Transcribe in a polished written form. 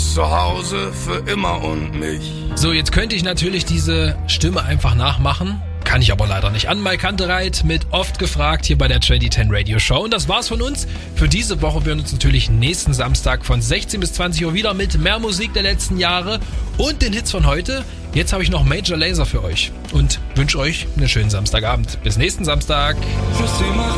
zu Hause für immer und mich. So, jetzt könnte ich natürlich diese Stimme einfach nachmachen. Kann ich aber leider nicht. An Mike Kantereit mit Oft gefragt hier bei der 2010 Radio Show. Und das war's von uns für diese Woche. Wir hören uns natürlich nächsten Samstag von 16 bis 20 Uhr wieder mit mehr Musik der letzten Jahre und den Hits von heute. Jetzt habe ich noch Major Lazer für euch und wünsche euch einen schönen Samstagabend. Bis nächsten Samstag. Je sais